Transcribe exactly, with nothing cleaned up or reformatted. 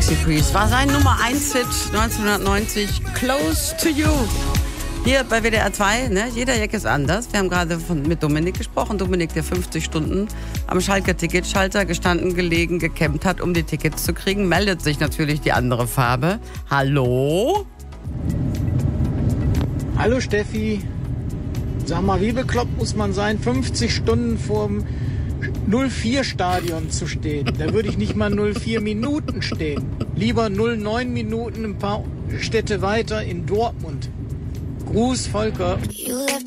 Maxi Priest. War sein Nummer eins Hit neunzehnhundertneunzig, Close to You. Hier bei W D R zwei, ne? Jeder Jack ist anders. Wir haben gerade von, mit Dominik gesprochen. Dominik, der fünfzig Stunden am Schalker Ticketschalter gestanden, gelegen, gekämpft hat, um die Tickets zu kriegen. Meldet sich natürlich die andere Farbe. Hallo? Hallo Steffi. Sag mal, wie bekloppt muss man sein, fünfzig Stunden vorm null vier Stadion zu stehen? Da würde ich nicht mal null vier Minuten stehen. Lieber null neun Minuten ein paar Städte weiter in Dortmund. Gruß, Volker. You left